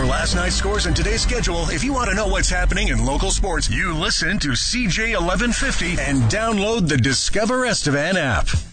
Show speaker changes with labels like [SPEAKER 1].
[SPEAKER 1] last night's scores and today's schedule, if you want to know what's happening in local sports, you listen to CJ 1150 and download the Discover Estevan app.